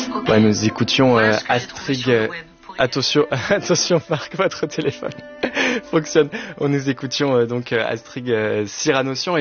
Ouais, nous écoutions Astrid. Attention, attention Marc, votre téléphone fonctionne. Nous écoutions donc Astrid Cyranossian.